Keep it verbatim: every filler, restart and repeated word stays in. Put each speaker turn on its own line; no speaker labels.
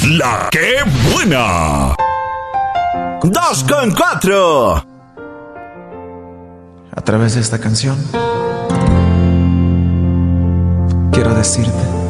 La que buena. Dos con cuatro.
A través de esta canción quiero decirte